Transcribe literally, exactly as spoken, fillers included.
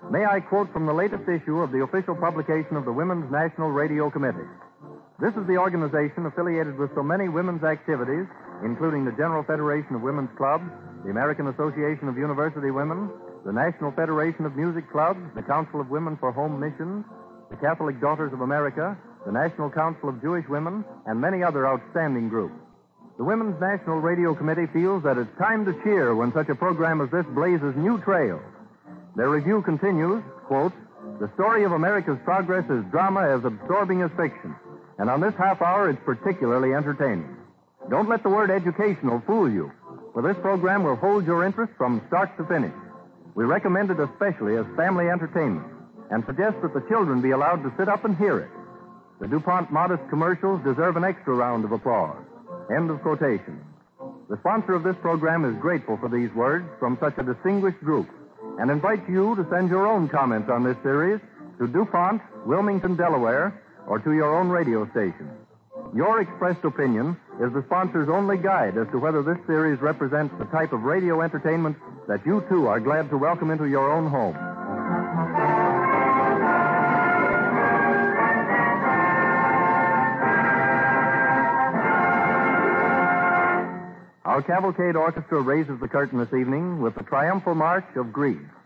may I quote from the latest issue of the official publication of the Women's National Radio Committee. This is the organization affiliated with so many women's activities, including the General Federation of Women's Clubs, the American Association of University Women, the National Federation of Music Clubs, the Council of Women for Home Missions, the Catholic Daughters of America, the National Council of Jewish Women, and many other outstanding groups. The Women's National Radio Committee feels that it's time to cheer when such a program as this blazes new trails. Their review continues, quote, "The story of America's progress is drama as absorbing as fiction, and on this half hour it's particularly entertaining. Don't let the word educational fool you, for this program will hold your interest from start to finish. We recommend it especially as family entertainment and suggest that the children be allowed to sit up and hear it. The DuPont modest commercials deserve an extra round of applause." End of quotation. The sponsor of this program is grateful for these words from such a distinguished group and invites you to send your own comments on this series to DuPont, Wilmington, Delaware, or to your own radio station. Your expressed opinion is the sponsor's only guide as to whether this series represents the type of radio entertainment that you, too, are glad to welcome into your own home. Our Cavalcade Orchestra raises the curtain this evening with the triumphal march of Greece.